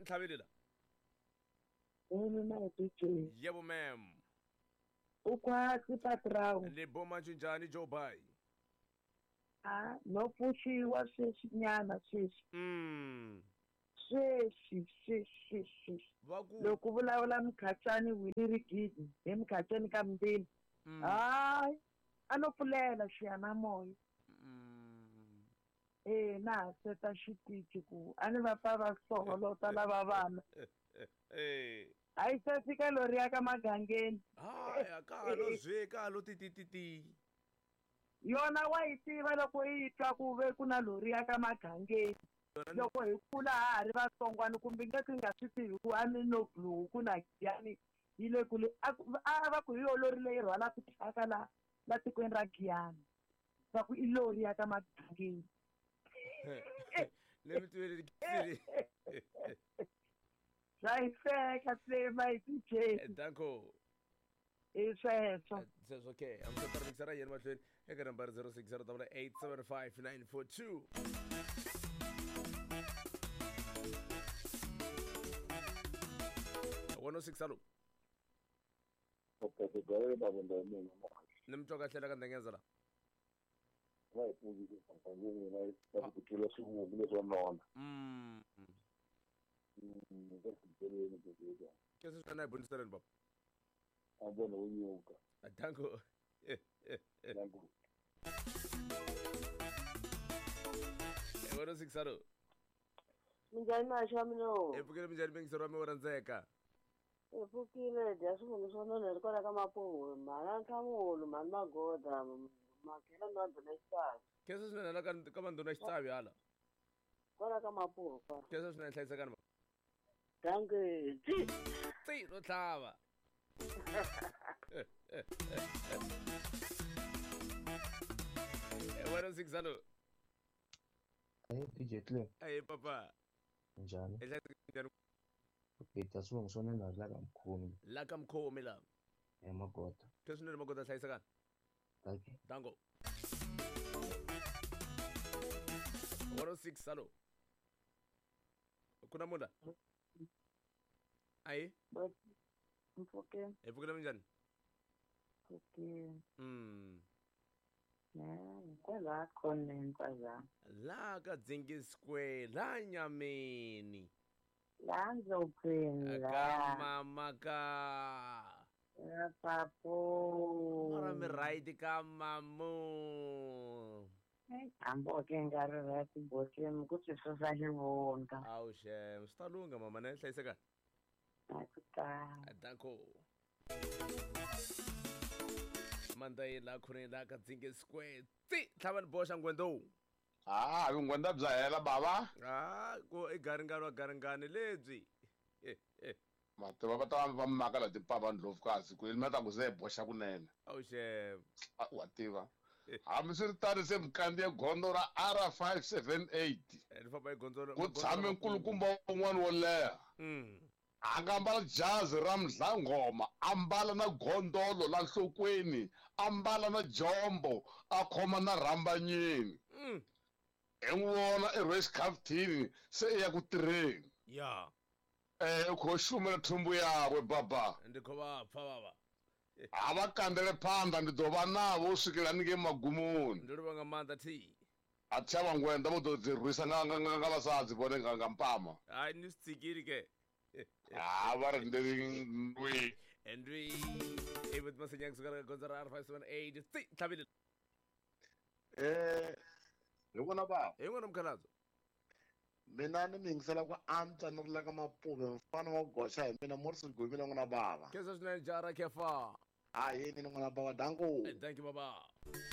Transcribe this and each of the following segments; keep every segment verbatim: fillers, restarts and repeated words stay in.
tlhabelela. Mina D J. Yebo ma'am. Ukwati patrao. Le boma njani Joe Bye. Ah, no pushiwa sweswinyana sweswi. Mm. Sweswi sweswi sweswi. Vaku. Loko vulavula Mkhatsani Willie Gidi, hi Mkhatsani ka Mdini. Hayi, a no pfulela xiyanimoya. Mm. Eh, na seta xitichi ku a ni va pa va soholota lava vana. Eh. Hayi se fika lori ya ka Magangeni. Haya ka lo zwe ka lo titititi. Yona wa yi tiva loko yi twa ku ve ku na lori ya ka Magangeni. Loko hi kula ha ri vatsongwana kumbe ngeke nga swi tivi ku a ni no blue ku na Giyani yi le kule a va ku hi yo lori leyi rhwala ku thyaka la la tikweni ra Giyani. Va ku i lori ya ka Magangeni. Let me tell you the Zayifeka sema D J. Danko. It's sweswo. It's okay. I'm going to mixer yena mahlweni eka number zero six zero eight eight seven five nine four two. one oh six alo. Okay, gare ba benda mina mo. Nimthoka hlela kandengeza la. Wa ipuzi ngini na ikutula siku kulezo nona. Mm. Mm, ngikubele ni bebe. Kese sana iboniseleni baba. Abona unyuka. Danko. Danko. one oh six alo. Minjani masha mino? Epukile minjani bengisero wami orandzeka. Epukile jasungu sono nerikora kama po mara kamulo man magoda makela ndo nesita. Kese sina la kan kama ndo nesitavi hala. Kora kama po kwa. Kese sina nhlayisa kana. Danke. Ti. Ti ro tlhava. one oh six alo. Hey D J Tle. Hey papa. Njani? Njani? Okay, tasuka ngisona la kamkhulu. La kamkhomi la. Emagoda. Kese sina magoda hlayisa kana. Okay. Danko. one oh six alo. Kuna munda? Ayi? Mfoke. Epukile minjani? Okay. Mm. Yeah, kwala khona impazana. La ka Dzingi Square la Nyameni. La ndzopeni la. Ka mama ka. Ya papo. Mara mi right ka mamu. Eh, ambo ke ngari rati boke mkuthi sosa hivonga. Awu shem, stalunga mama ne hlayiseka. Akuta. Danko. Mandai la khone la ka Dzingi Square. Ti tlhavani bosha ngwendo. Ah, ngwenda bya hela baba. Ah, ko igaringano garingani lebyi. Eh eh. Mato va ta va maka la tipapa ndlovu kasi ku ilima ta ku ze boxa kunene. Awu shem. Wa tiva. Hambi swi ri tani se mkandi ya gondo ra R five seven eight. Ni famba hi gondzo. Ku tshame nkulukumba un'wana wo leha. Mm. A nga mbala jazi ra mdlangoma, ambala na gondolo la nhlokweni, ambala na jombo, a khoma na rhambanyini. Mm. En'wana e race captain se ya ku tirheni. Ya. Eh kho shumela thumbu yawe baba. Ndikho va pfa baba. Ava kandele phanda ndi do va navo u swikela ni ke magumoni. Ndi ri nga manda thi. A tshava ngwenda vo do dzirwisa nga nga nga vasadzi vone nga nga mpama. Hayi ni sitsikiri ke. Ah va ri ndzi ndwi. Ndwi. Ebut masenya kusukela gondzo ra R five seven eight. Ti tlhavile. Eh ni vona baba. Hi n'wana mkhalazo. Mina ni mi yingisela ku antswa ni ri la ka Mapuve mfana wa goxa hi mina Morrison Gumile n'wana bava. Kesa swinene jara kefa. Ah yini ni n'wana bava Danko. Thank you baba.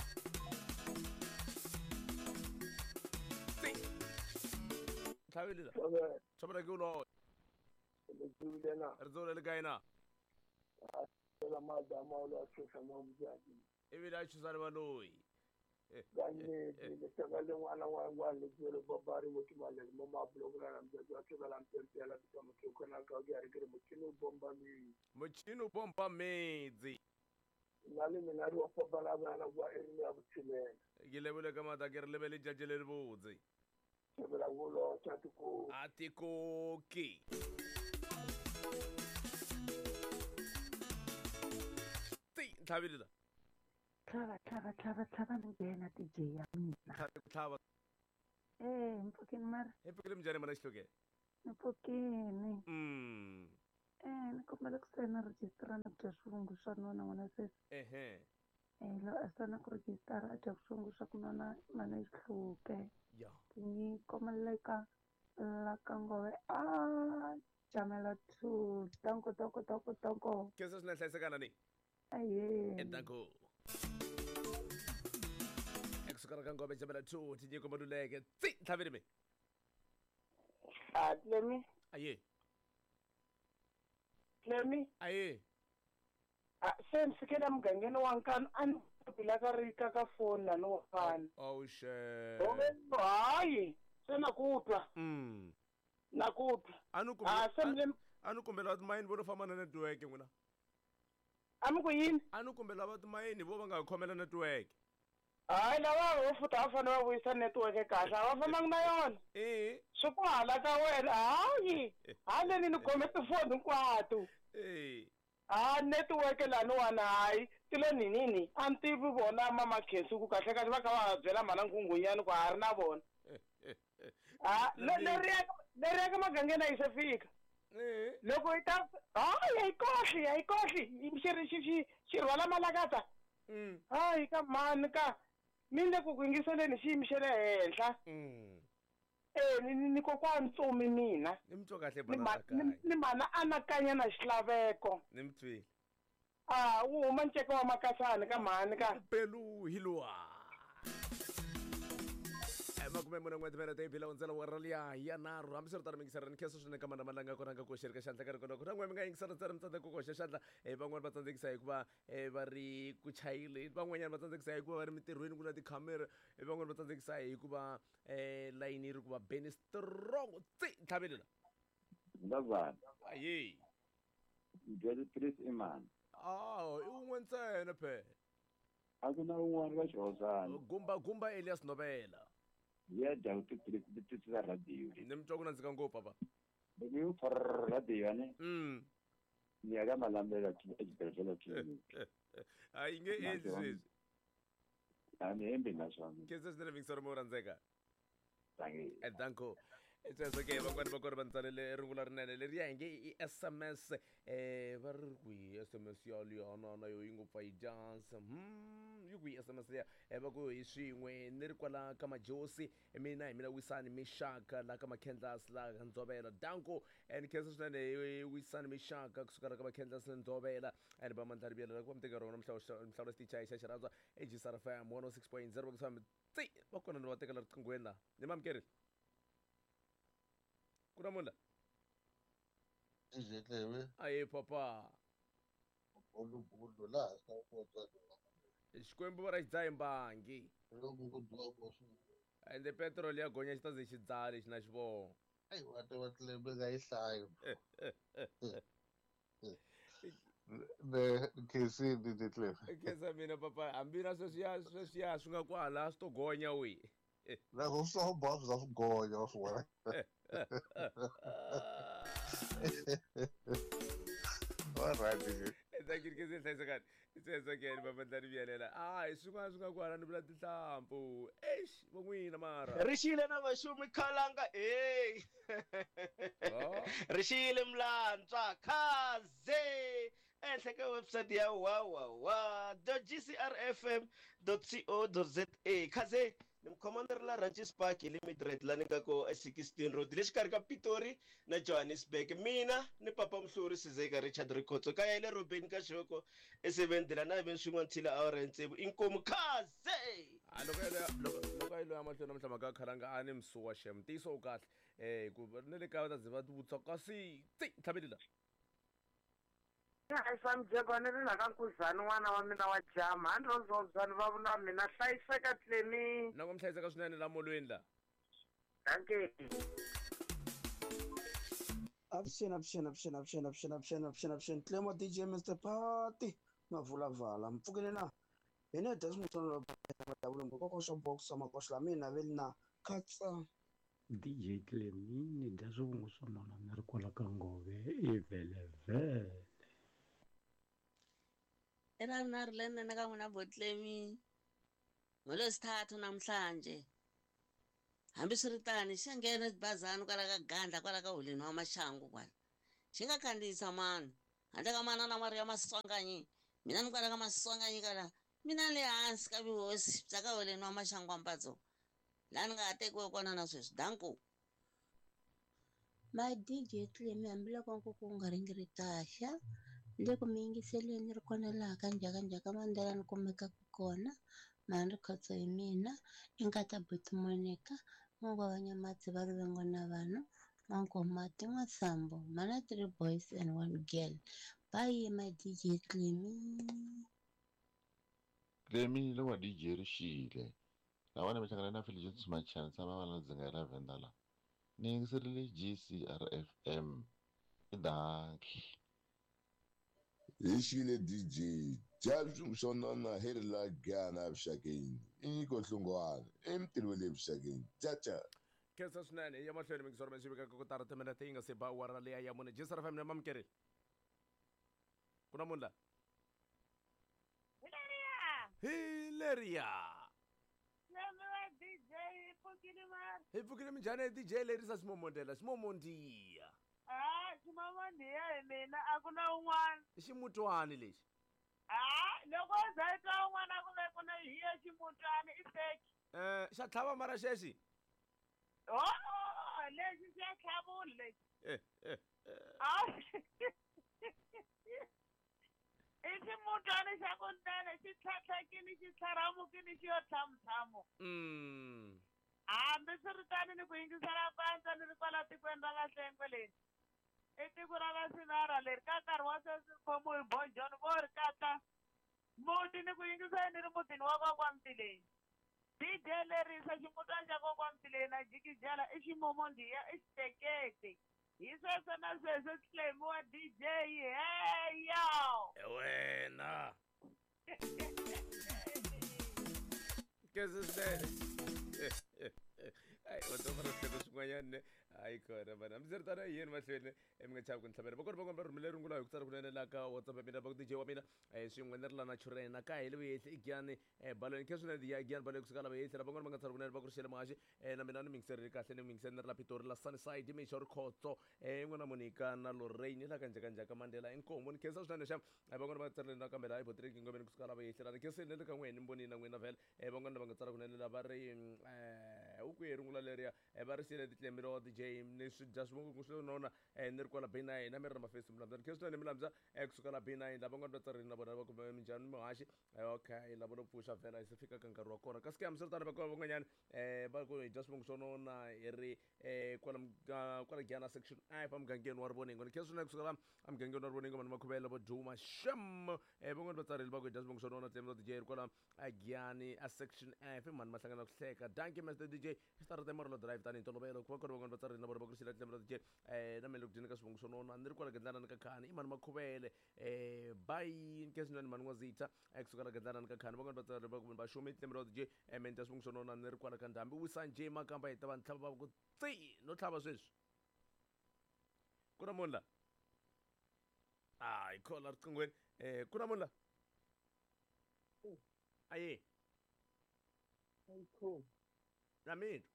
Ti. Tlhavile la. Chobra ke ulo. Ndivulena. Rizole le kaina. La madama ola tshosha mabujadi. Evila chusale baloi. Gane le sekale ngwana wa ngwana le babari moti male mo mablogra na mjaji wa kela mpempe ala kama kiko na ka ga rigere mutino bomba mi. Mutino bomba mezi. Nale minari wa babala bana wa erini ya butile. Gilebule kama takere lebele jajele buzzi. Sebela ngulo chatuko. Party Cookie. Tsi, Thabile. Tlhaba tlhaba tlhaba tlhaba ngena D J ya mina. Tlhaba. Eh, mpfukini mara. Epikile mjane mana xihloke. Mpfukini. Mm. Eh, ni kombela ku sayina rejistarana bya swivungu swa nwana n'wana sweswi. Ehe. Eh, lo a sana ku rejistara a dya swivungu swa ku nwana mana xihluke. Ya. Ni kombela ka la ka ngove a jamela two tanko tanko tanko tanko. Kesa sina hlayisekana ni. Aye. Entanko. Eksukara ka ngobe jamela two tinyiko maduleke. Tsi, Thabile me. Ah, Tlemi. Aye. Tlemi. Aye. Ah, se mfikela mugangeni wa nkani a ni bila ka rika ka foni na no fana. Oh shit. Hayi, se nakutwa. Mm. Nakutwa. Anu Ah, se kumbela mle anu kumbela watu mayini vo famba na network n'wina. ami ku yini? Anu kumbela watu mayini vo va nga khomela network. Hayi lava vo futa va fane va vuyisa network kahle a va fambangi na yona. Eh. Swi ku hala ka wena hayi haleni ni khome tifoni hinkwato. Eh. Ah, network laniwani hayi ti lo ninini a ni tivi vona mama khensi ku kahle kahle va kha va byela mhana nkungunyani ku ha ri na vona. Ah, leriya leriya ka magangeni a yi se fika. Eh. Loko yi ta hayi a yi koxi a yi koxi xi xi xi xi rhwala malakata. Mm. Hayi ka mani ka mi le ku ku yingiseleni xiyimi xa le henhla. Mm. Eh ni ni kokwani Ntsumi mina. Nimtwa kahle Ni bana ma- ka. ni- ni mana anakanya na xilaveko. Nimtwi. Ah, wu huma nceka wa makasani ka mani ka. Pelu hilwa. Makume mune n'we timene te phila untsela wa ralia ya naro hambi swi ri tani mi yingisela ni khensa swinene ka mana malanga kona nga koxeri ka xandla ka ri kona kuna n'we mi nga yingisela ntsena mi tsandzeka ku koxa xandla um van'wani va tsandzekisa hikuva um va ri ku chayile van'wanyani va tsandzekisa hikuva va ri mintirhweni ku na tikhamera van'wani va tsandzekisa hikuva um layini yi ri ku va beni strong tsi Thabile la Ndazana, aye Ndwele Chris Iman. ah i wun'we ntsena phe A ku na un'wana ka Xihosana. gumba gumba Elias Novela Ya dya ku ti ti ti ti radio. ni mi twa ku nandzika ngopfu papa Loko yo par radio ne, mm ni ya ka malambe ka exibedhlele clinic. a yi nge endli sweswi A ni hembi na swona. khensa swinene mi yingisela mi wo rhandzeka Tangi. Eh, danko sweswo ke van'wani va kona va ni tsalele rungula rinene leriya hi nge i S M S um va ri kwihi S M S yaliya na yo yi ngopfa yi dyansa hmm yi kwihi S M S leya um va ku hi swin'we ni ri kwala ka majosi mina hi mina Wisani Mixaka laha ka makhendlas laha ka Ndzovela danko and khensa swinene hi Wisani Mixaka kusuka la ka makhendlas na Ndzovela and va mandla rivilela ku va mi teka rona mhlawula xitichayi xa xirhandza e G S R F M one oh six point zero va ku sami tsi va kona ni va tekela riqinghweni laha ni ma amukerile ku na munhu la Izetlebe aye papa olubulo la sa kota xikwembu va ra xi dzaha hi mbangi loku ku dwa ko swi ende petrol ya gonya xi ta ze xi dzaha lexi na xi vona ai wate wa tlebe ga ihlayo ne kesi ni Zetlebe khensa mina papa hambi na sweswiya sweswiya swi nga kwala swi to gonya wi na go so bob za gonya swona wa radi Thank you, hlayisekani itsesakeni vamandla ri vuyelela ayi swin'wana swi nga kwala ni vula tinhlampfu exi vo n'wina mara ri xile na vaxumi khalanga hey Oh. ri xile mlantswa khaze ehenhla ka website ya wawawa g c r f m co za khaze ni mukhoma ni ri la Ranches Park hi le Midrand la ni nga ko sixteen road le xikarhi ka Pitori na Johannesburg mina ni papa Mhluri Sizeka Richard Rikotso kaya ile Robin ka Shoko esevendela na even swin'wana thila awara ya ntsevu inkomu khaze Ah, loko yelo loko yelo ya mahlweni namhlanje mhaka khalanga a ni msuwa shem tiso kahle eh ku ni le kaya va ta ze va ti vutisa kasi tsi Thabile la hayi samjegwane ri na ka nkuzani n'wana wa mina wa jama a ni ro zobyani va vula mina hlayiseka tleni na ku mi hlayiseka swinene la molweni la danke Avuxeni avuxeni avuxeni avuxeni avuxeni avuxeni avuxeni avuxeni Tlemo D J Mister Party mavulavala mpfukile na hina dya swimutsonolo vulavula ngokoko swa boxa makoxa la mina ve na katsa D J Clemini ndazungu sonona narikwala ka ngove ivelevele Era na ri lene ka n'wina Botlemi ngolwesithathu namhlanje hambiswiritani xi nghena xibazana kwala ka gandla kwala ka Holeni wa Maxangu kwala xi nga khandziyisa mani handle ka manana Maria Maswanganyi mina ni kwala ka Maswanganyi kala mina le hansi ka vuhosi bya ka Holeni wa Maxangu wa Mpatsonga laha ni nga ha tekiwe kona na sweswi danku My D J Clemi hambiloko nkuku u nga ringiri kaxa le ku mi yingiseleni ri kona laha ka njhaka njhaka Mandela ni kumekaka kona mani ri khotso hi mina i nkata Buti Monica n'wangu wa Nyamatsi va Rivengo na vanhu n'wangu Mati N'wasambo mana three boys and one girl bye my D J Clemi Clemi lo wa D J Rishile la wana mechangana na Philip Machana sama vala dzinga la Venda la ni yingiserile G C R F M idanki Ishile D J Jabshu mshonona herla gana abshakeni Iko hlungwana emtirwele abshakeni Chacha Kesa swinene ya mahlweni mingisoro mexi vika ku tara timinete yi nga se ba wara leya ya mune G C R F M ne mamukeri ku na munhu la Hilaria Lema D J pukini mar hi pfukile minjhani D J Lerisa Ximomondela Ximomondiya ah Ximomondiya hi mina a ku na un'wana i ximutwani lexi ah loko za twa un'wana ku ve ku na hiya ximutwani i fake eh xa tlhava mara xexi oh lexi xi ya tlhavula lexi eh eh ah i ximutwani xa ku ndlela xi tlhatlhakini xi tlharamukini xi yo tshamo-tshamo mm hambi swi ri tani ni ku yingisela pandza ni ri kwala tikweni ra Vahlengwe leni i tiko ra Vasinara leri ka nkarhi wa sweswi khomo hi Bonjoni vo ri katla muti ni ku yingisela ni ri mutini wa Kokwamtileni D J Lerisa ximutwani xa Kokwamtileni na Jikijela i Ximomondiya i xitekete hi sweswo na sweswo Clemi wa D J hey yo wena kese swinene ai wa tofana swilo swin'wanyana hayi khona bana mi zeri tana yini mahlweni mi nga chavi ku ni tlhavela va kona va nga rhumile rungula hi ku tsala kunene la ka WhatsApp ya mina va ku D J wa mina swin'we ni ri la na churena ka hi le vuyehle i Giyani baloni khe swinene ya Giyani baloni kusuka la vuyehle la van'wana va nga tsala kunene va ku rixele maxi na mina ni mi yingiserile kahle ni mi yingisele ni ri la Pitori la Sunnyside mi xo ri khotso n'wana Monica na Lorraine la ka njhaka njhaka Mandela inkomo ni khensa swinene xa van'wana va nga tsaleni na kambe la hi botireki ngomeni kusuka la vuyehle la ni khenseni le ka n'wina ni mbonini na n'wina vhele van'wana va nga tsala kunene la va ri u kwihi rungula leriya va ri xile Clemi ro D J ni swi dya swivongo swi nona ni ri kwala B nine na mi ri mafesi milamza ni khe swinene milamza kusuka la B nine lava nga ni va tsarini na vona va kumbe minjhani mihaxi okay lavo lo pfuxa vhela hi se fika ka nkarhi wa kona kasi ke hambiswiritano va kona van'wanyani va ku hi dya swivongo swo nona hi ri kwala kwala Giyana section a pa mugangeni wa Rivoningo ni khe swinene kusuka la a mugangeni wa Rivoningo vanhu makhuvela vo Duma sham van'wani va tsarili va ku hi dya swivongo swo nona Clemi ro D J ri kwala a Giyani a section f mani ma hlangana ku hleka danki Master D J starate Marlo drive tani hi ntolovelo ku va kona van'wani va tsarili na vona va ku rixela Clemi ro D J na mele ku dyeni ka swivongo swo nona ni ri kwala gendlanani ka khani i mani makhuvele bayi ni khe swinene mani n'wazitha kusuka la gendlanani ka khani van'wani va tsarili va ku va xumi Clemi ro D J mi ni dya swivongo swo nona ni ri kwala ka ndhambi Wisanje Makamba hi ta va ni tlhava va ku tsi no tlhava sweswi ku na munhu la hayi khola riqingweni ku na munhu la aye na mina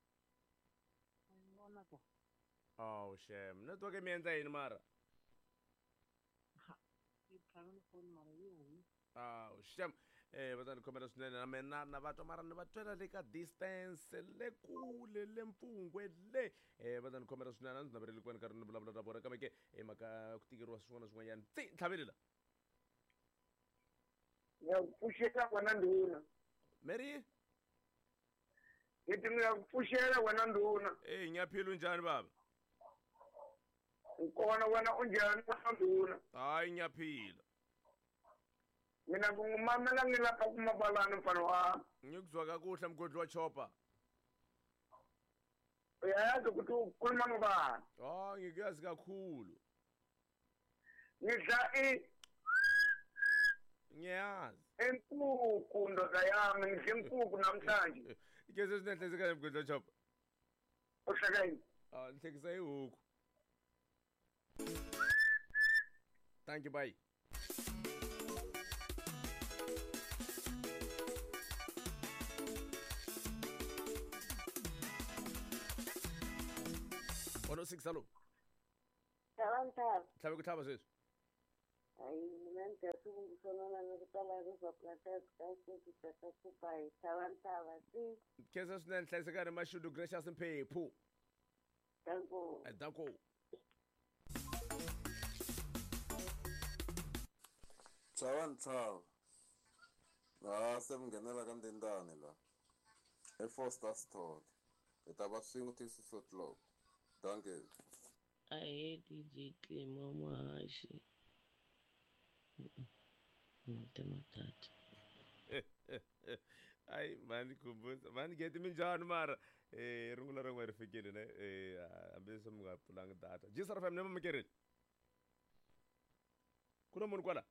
oh shem network mi endla yini mara oh shem eh va ta ni khomela swinene na mina na vatwa mara ni va twela le ka distance le kule le Mpfungwe le eh va ta ni khomela swinene a ndzi naverile ku va ni karhi ni vulavula na vona kambe ke hi mhaka ku tikeriwa swin'wana na swin'wanyana tsi tlhaveli la ya pfuxela wena ndhuna Mary ngiti mi ya pfuxela wena ndhuna eh Nyaphilo njhani baba ukona wena unjhani wena ndhuna hayi Nyaphilo mina ngumamela ngilapha kumabalana mfana wami ngikuzwa kakuhle mgodli wa chopper uyayazi ukuthi ukhuluma ngobani oh ngikuyazi kakhulu ngidla i ngiyazi enkukhu ndoda yami ngidla inkukhu namhlanje ikese sinehleze kanye mgodli wa chopper hleka yini ah ni hlekisa hi huku thank you bye one oh six hallo Tawantaba. hlabe ku thaba sweswi Hayi mina ngiyasubungisana nokuqala kuzoplatas kahle kuthatha kubai tawantaba si. kesa swinene hlayisekani mashudu gracious mphephu Danko. danko Chawan chaw. La semngenela ka Ndindani la. E Foster Store. Eta ba swingu tisi sotlo. Danke. Aye D J Clemo Mahashi. Mate matata. ai mani kumbuza mani ngeti minjani mara eh rungula rangwa ri fikile ne eh ambe se mga pulanga data jisara fam ne mamekere kuna munhu kwala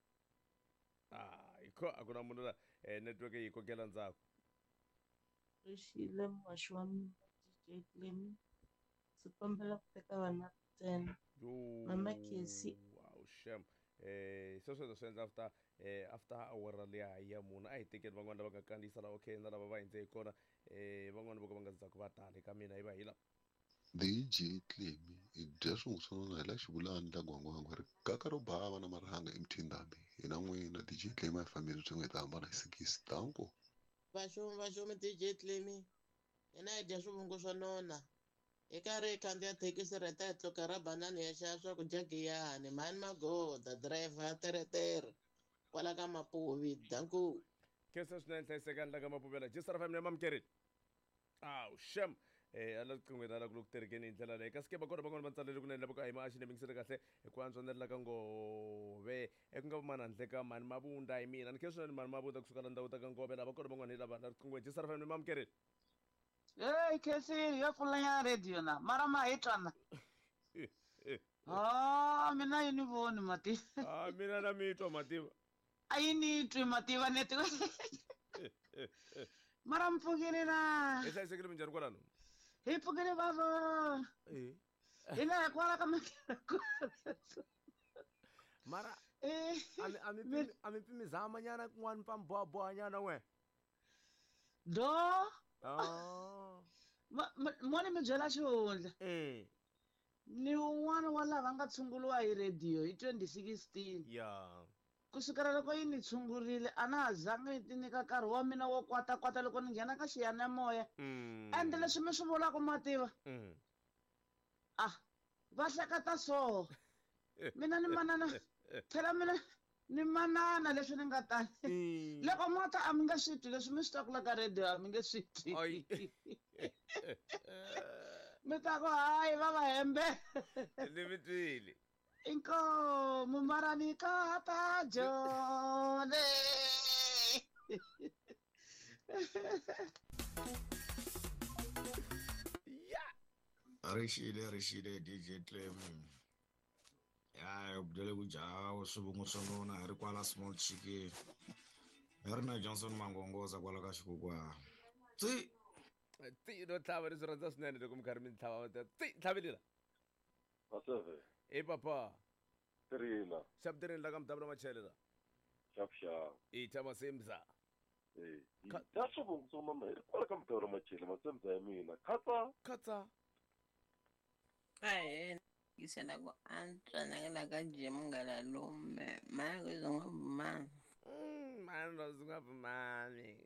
ah iko akuna munhu la eh network yiko kela ndzako Rishile Mashwami D J Clemo. Sipambela kuteka vana ten. Mama Kesi. Wow sham eh so so so after eh after hour liya ya munhu a hi tekeli van'wana lava nga kandziyisa la okay na lava va hindze kona eh van'wana vo ka va nga zaka va tale ka mina hi va hila D J Clemo i dya swin'we swin'wana hi la xivulani la gwangwangwa ri kaka ro bava na marhanga emthindambi hina n'wina D J Clemo ya family byi nga ta hambana hi sikisi tanko Vashomi vashomi D J Clemo. Yena hi dya swivungu swa nona. Eka ri khandziya thekisi reta hi tloka ra banana ya xava swakudya giyani mani magoda driver teretere kwala ka Mapuvi danku kesa swinene hlayisekani la ka Mapuvela jisara family mamkereni aw sham eh ala qingweni ala ku terekeni indlela leyi kasi ke bakona van'wana va tsalele kunene loko a hi maaxini mingisele kahle ku antswanela ka ngove eku nga vumana handle ka mani mavunda hi mina ni khe swinene mani mavunda kusuka la ndhawu ta ka ngove lava kona van'wana hi lava la riqingweni jisara family mamkereni Hey, Kesi, yo pulanya radio na. Mara ma hitana. Ah, mina yini voni mati. ah mina na mitwa mativa Ayini twi mativa neti. Mara mpfukile na. e hlayisekile minjhani kwalano Hi pfukile baba. eh Hina kwala ka mara Eh, ami ami ami pimizama nyana kun'wana pamboboha nyana n'we do. ah Mwani mi byela xihundla. eh Ni un'wana wa lava nga tshunguriwa hi radio hi twenty sixteen. ya Kusukela loko yi ni tshungurile a na ha zanga yi ti nyika nkarhi wa mina wo kwatakwata loko ni nghena ka xiyanimoya. Ende leswi mi swi vulaka mativa. Ah, va hleketa so. Mina ni manana phela mina ni manana leswi ni nga ta. Loko mo ta a mi nge swi twi leswi mi swi twaka ka radio a mi nge swi twi. Mi ta ku hayi va va hembe. ni mi twile Inkomo marani kata jone. Rishile rishile D J Clemo. Ya ubudele kujawa swivungu swa nona hi ri kwala small chicken. Hi ri na Johnson Mangongoza kwala ka xikukwana. Tsi tsi no tlhava leswi rhandza swinene loko mi karhi mi tlhava tsi tlhavelila Aseve. e papa Trina. xavutireni la ka mudabula machelela Shap shap. e tshama semza Eh. Ya swivungu swa mama hi ri kwala ka mudabula machela masemza ya mina. Khatsa. khatsa Aye, ngisena ku antswa nakela ka Jim ngalalume. Maya kuzonga bumanga. Mm, mani rozunga vumani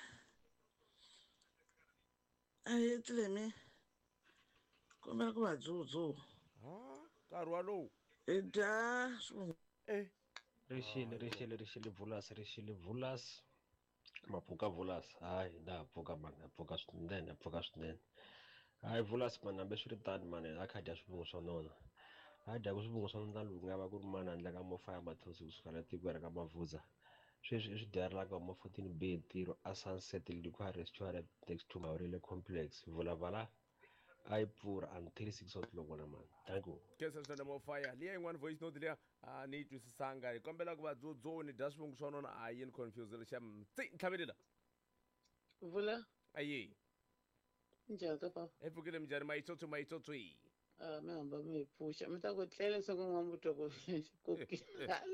Ayi Clemo. Kombela ku va dzudzu. ha nkarhi walowu I dya swivungu. eh Rishile rishile rishile vulas rishile vulas maphuka vulas hayi na phuka manga phuka swinene phuka swinene hayi vulas mani hambi swi ri tani mani a kha dya swivungu swa nona a dya ku swivungu swa nona loku nga va ku ri mani handle ka mo faya mathosi kusuka la tikweni ka Mavundza sweswi i swi dyarhelaka mo fourteen B ntirho a Sunset Liquor Restaurant next to Maurile Complex vulavala a yi pfura until six o'clock wona mani thank you kesa swinene mo faya liya yin'wana voice note liya a ni yi twisisanga hi kombela ku va dzodzo ni dya swivungu swa nona a yi ni confuse xa tsi tlhavelela Vula. aye Njani ka papa? hi pfukile minjhani mayitsotso mayitsotso yi Ah, mi hamba mi hi pfuxa mi ta ku tlele se ku n'wamutwa ku ku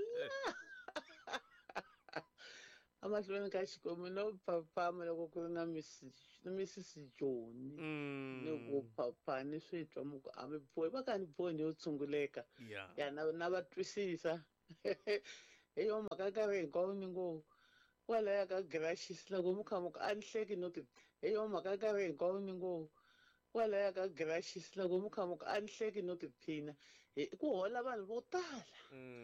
amahlweni ka xikomi no phaphama loko ku ri na misisi joni ni ku phapha ni swi twa mu ku a mi bohi va ka ni bohi ni yo tshunguleka ya ya na na va twisisa hi yo mhaka nkarhi hinkwawo ni ngo kwalaya ka gracious loko mi kha mi ku a ni hleki no ti hi yo mhaka nkarhi hinkwawo ni ngo kwalaya ka gracious loko mi kha mi ku a ni hleki no tiphina ku hola vanhu vo tala